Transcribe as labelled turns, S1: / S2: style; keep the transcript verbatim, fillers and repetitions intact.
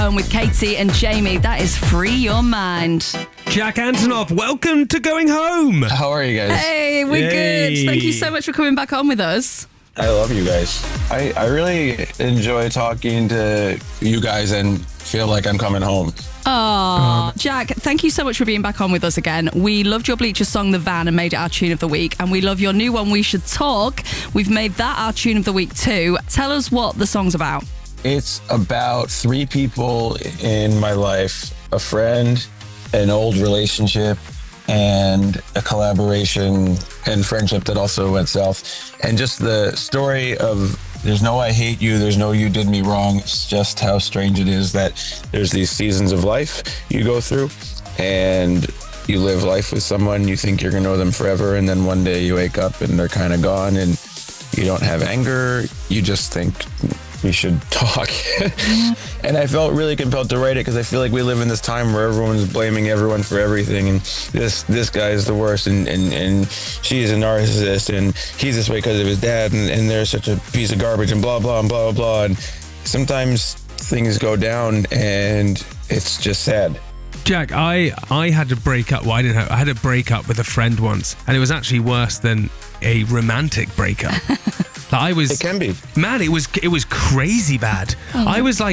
S1: With Katie and Jamie, that is Free Your Mind.
S2: Jack Antonoff, welcome to Going Home.
S3: How are you guys?
S1: Hey, we're
S2: Yay.
S1: good. Thank you so much for coming back on with us.
S3: I love you guys. I, I really enjoy talking to you guys and feel like I'm coming home.
S1: Oh, Jack, thank you so much for being back on with us again. We loved your Bleachers song, The Van, and made it our tune of the week. And we love your new one, We Should Talk. We've made that our tune of the week too. Tell us what the song's about.
S3: It's about three people in my life, a friend, an old relationship, and a collaboration and friendship that also went south. And just the story of there's no I hate you, there's no you did me wrong. It's just how strange it is that there's these seasons of life you go through and you live life with someone, you think you're gonna know them forever, and then one day you wake up and they're kind of gone and you don't have anger, you just think we should talk. And I felt really compelled to write it because I feel like we live in this time where everyone's blaming everyone for everything, and this this guy is the worst, and, and, and she's a narcissist, and he's this way because of his dad, and, and they're such a piece of garbage, and blah, blah, and blah, blah, blah. And sometimes things go down and it's just sad.
S2: Jack, I, I had to break up. Well, I didn't have, I had a breakup with a friend once, and it was actually worse than a romantic breakup. Like I was,
S3: It can be.
S2: Man, it was it was crazy bad.
S1: Oh.
S2: I was like